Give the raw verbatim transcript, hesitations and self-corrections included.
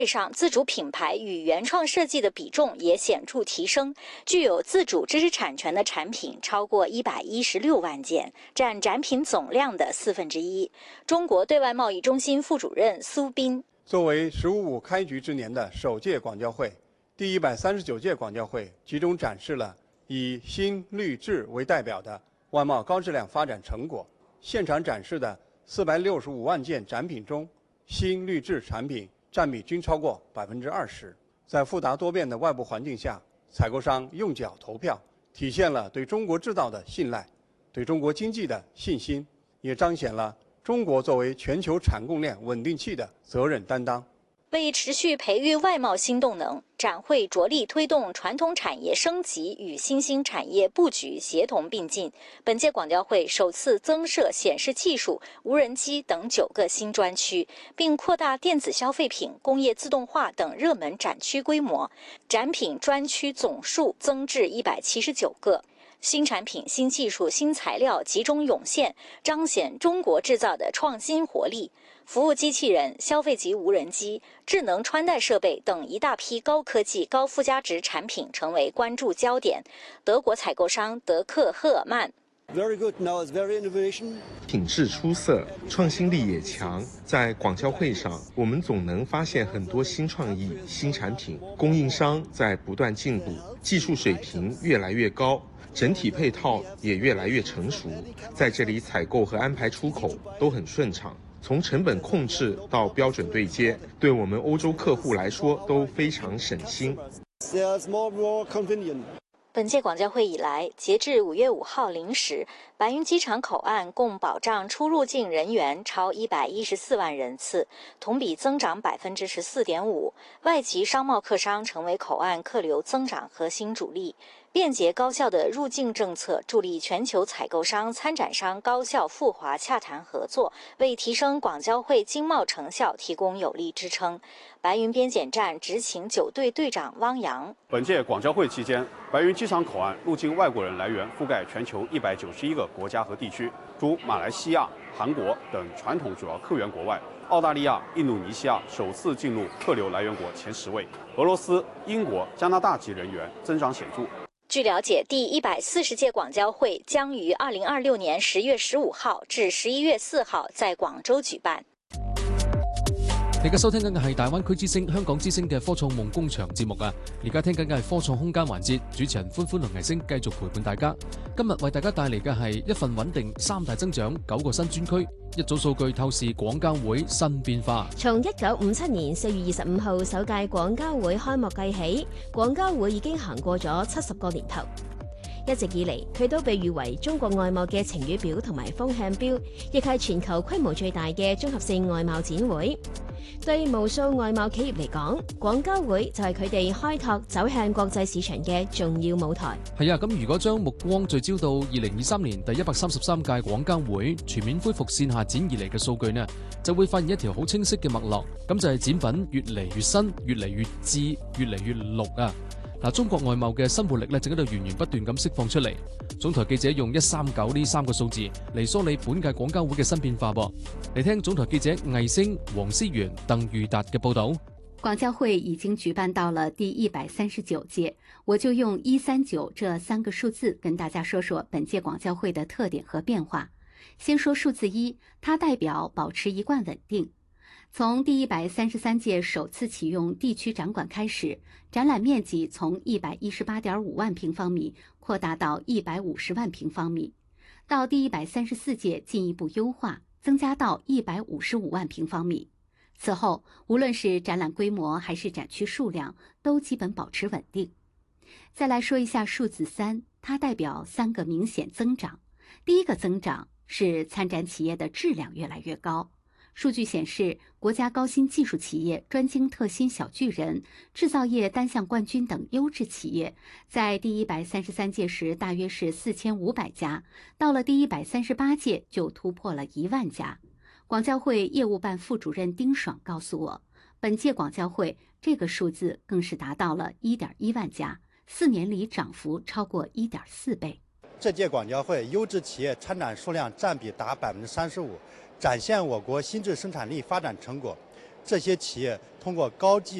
上自主品牌与原创设计的比重也显著提升，具有自主知识产权的产品超过一百一十六万件，占展品总量的四分之一。中国对外贸易中心副主任苏斌： 作为“十五五”开局之年的首届广交会，第一百三十九届广交会集中展示了以新绿质为代表的外贸高质量发展成果。现场展示的四百六十五万件展品中，新绿质产品占比均超过百分之二十。在复杂多变的外部环境下，采购商用脚投票，体现了对中国制造的信赖，对中国经济的信心，也彰显了中国作为全球产供链稳定器的责任担当。 为持续培育外贸新动能，展会着力推动传统产业升级与新兴产业布局协同并进。本届广交会首次增设显示技术、无人机等九个新专区，并扩大电子消费品、工业自动化等热门展区规模，展品专区总数增至一百七十九个。新产品、新技术、新材料集中涌现，彰显中国制造的创新活力。服务机器人、消费级无人机、智能穿戴设备等一大批高科技、高附加值产品成为关注焦点。德国采购商德克赫尔曼。 Very good. Now it's very innovation. 品质出色，创新力也强。在广交会上，我们总能发现很多新创意、新产品，供应商在不断进步，技术水平越来越高，整体配套也越来越成熟。在这里，采购和安排出口都很顺畅。从成本控制到标准对接，对我们欧洲客户来说都非常省心。 本届广交会以来，截至五月五号零时，白云机场口岸共保障出入境人员超一百一十四万人次，同比增长百分之十四点五。外籍商贸客商成为口岸客流增长核心主力。便捷高效的入境政策助力全球采购商、参展商高效赴华洽谈合作，为提升广交会经贸成效提供有力支撑。白云边检站执勤九队队长汪洋： 本届广交会期间，白云机场口岸入境外国人来源覆盖全球一百九十一个国家和地区，除马来西亚、韩国等传统主要客源国外，澳大利亚、印度尼西亚首次进入客流来源国前十位，俄罗斯、英国、加拿大籍人员增长显著。 据了解，第一百四十届广交会将于二零二六年十月十五號至十一月四號在廣州舉辦。 你而家收聽緊嘅係大灣區之聲香港之聲嘅科創夢工場節目啊！而家聽緊嘅係科創空間環節，主持人歡歡同藝星繼續陪伴大家。今日為大家帶嚟嘅係一份穩定、三大增長、九個新專區。一組數據透視廣交會新變化。 從一九五七年四月二十五號首屆廣交會開幕計起，廣交會已經行過咗七十個年頭。一直以嚟，佢都被譽為中國外貿嘅晴雨表同埋風向標，亦係全球規模最大嘅綜合性外貿展會。對無數外貿企業嚟講，廣交會就係佢哋開拓走向國際市場嘅重要舞台。 係啊，咁如果將目光聚焦到二零二三年第一百三十三屆廣交會全面恢復線下展以嚟嘅數據呢，就會發現一條好清晰嘅脈絡，咁就係展品越嚟越新、越嚟越智、越嚟越綠啊！嗱，中國外貿嘅新活力咧，正喺度源源不斷咁釋放出嚟。總台記者用一三九呢三個數字嚟梳理本屆廣交會嘅新變化噃。嚟聽總台記者魏星、黃思源、鄧裕達嘅報導。 廣交會已經舉辦到了第一百三十九屆，我就用一三九這三個數字跟大家說說本屆廣交會的特點和變化。先說數字一，它代表保持一貫穩定。從第一百三十三屆首次啟用地區展館開始，展覽面積從一百一十八點五萬平方米擴大到一百五十萬平方米，到第一百三十四屆進一步優化，增加到一百五十五萬平方米。此後，無論是展覽規模還是展區數量，都基本保持穩定。再來說一下數字三，它代表三個明顯增長。第一個增長是參展企業的質量越來越高。數據顯示，國家高新技術企業、專精特新小巨人、製造業單項冠軍等優質企業，在第一百三十三屆時大約是四千五百家，到了第一百三十八屆就突破了一萬家。廣交會業務辦副主任丁爽告訴我，本屆廣交會這個數字更是達到了一點一萬家，四年裡漲幅超過一點四倍。 這屆廣交會優質企業參展數量佔比達百分之三十五，展現我國新質生產力發展成果。 这些企业通过高技